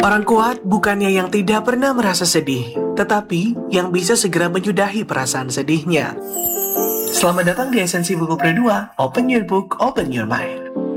Orang kuat bukannya yang tidak pernah merasa sedih, tetapi yang bisa segera menyudahi perasaan sedihnya. Selamat datang di Esensi Buku Pre 2, Open Your Book, Open Your Mind.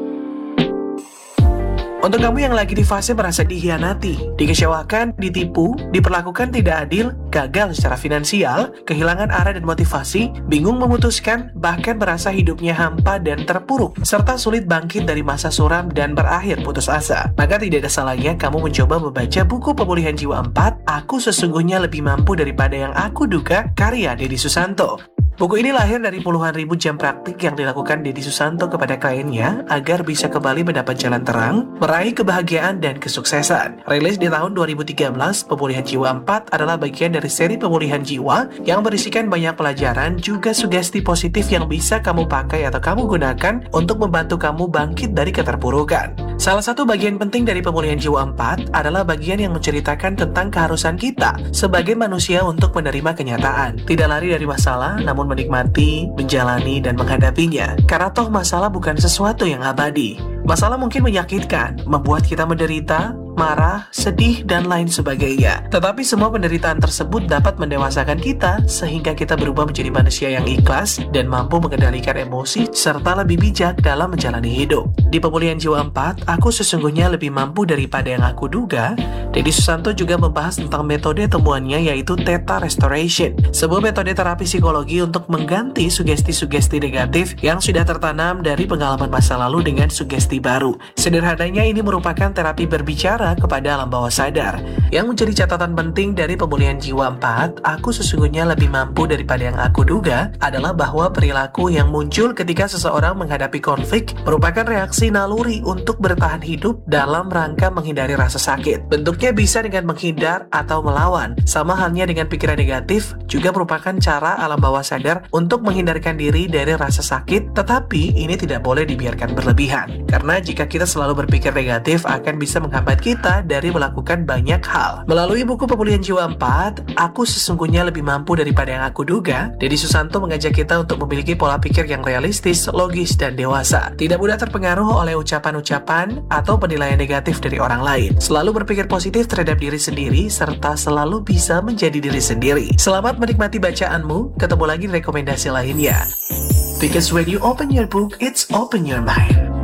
Untuk kamu yang lagi di fase merasa dikhianati, dikecewakan, ditipu, diperlakukan tidak adil, gagal secara finansial, kehilangan arah dan motivasi, bingung memutuskan, bahkan merasa hidupnya hampa dan terpuruk, serta sulit bangkit dari masa suram dan berakhir putus asa, maka tidak ada salahnya kamu mencoba membaca buku Pemulihan Jiwa 4, Aku Sesungguhnya Lebih Mampu Daripada Yang Aku Duga, karya Deddy Susanto. Buku ini lahir dari puluhan ribu jam praktik yang dilakukan Deddy Susanto kepada kliennya agar bisa kembali mendapat jalan terang, meraih kebahagiaan dan kesuksesan. Rilis di tahun 2013, Pemulihan Jiwa 4 adalah bagian dari seri pemulihan jiwa yang berisikan banyak pelajaran juga sugesti positif yang bisa kamu pakai atau kamu gunakan untuk membantu kamu bangkit dari keterpurukan. Salah satu bagian penting dari Pemulihan Jiwa 4 adalah bagian yang menceritakan tentang keharusan kita sebagai manusia untuk menerima kenyataan. Tidak lari dari masalah, namun menikmati, menjalani, dan menghadapinya. Karena toh masalah bukan sesuatu yang abadi. Masalah mungkin menyakitkan, membuat kita menderita, marah, sedih, dan lain sebagainya. Tetapi semua penderitaan tersebut dapat mendewasakan kita sehingga kita berubah menjadi manusia yang ikhlas dan mampu mengendalikan emosi serta lebih bijak dalam menjalani hidup. Di Pemulihan Jiwa 4, Aku Sesungguhnya Lebih Mampu Daripada Yang Aku Duga, Deddy Susanto juga membahas tentang metode temuannya yaitu Theta Restoration, sebuah metode terapi psikologi untuk mengganti sugesti-sugesti negatif yang sudah tertanam dari pengalaman masa lalu dengan sugesti baru. Sederhananya ini merupakan terapi berbicara kepada alam bawah sadar. Yang menjadi catatan penting dari Pemulihan Jiwa 4, Aku Sesungguhnya Lebih Mampu Daripada Yang Aku Duga adalah bahwa perilaku yang muncul ketika seseorang menghadapi konflik merupakan reaksi naluri untuk bertahan hidup dalam rangka menghindari rasa sakit. Bentuknya bisa dengan menghindar atau melawan. Sama halnya dengan pikiran negatif juga merupakan cara alam bawah sadar untuk menghindarkan diri dari rasa sakit, tetapi ini tidak boleh dibiarkan berlebihan. Karena jika kita selalu berpikir negatif akan bisa menghambat kita dari melakukan banyak hal. Melalui buku Pemulihan Jiwa 4, Aku Sesungguhnya Lebih Mampu Daripada Yang Aku Duga, Deddy Susanto mengajak kita untuk memiliki pola pikir yang realistis, logis, dan dewasa. Tidak mudah terpengaruh oleh ucapan-ucapan atau penilaian negatif dari orang lain. Selalu berpikir positif terhadap diri sendiri, serta selalu bisa menjadi diri sendiri. Selamat menikmati bacaanmu, ketemu lagi di rekomendasi lainnya. Because when you open your book, it's open your mind.